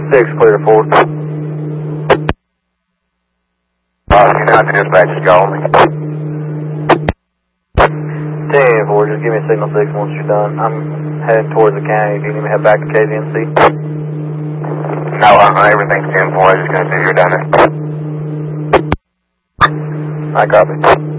6, clear 4. You're down to dispatch, just call me. 10-4, just give me a signal 6 once you're done. I'm heading towards the county. Do you need me to head back to KVNC? No, everything's 10-4. I was just going to see if you're done there. I copy.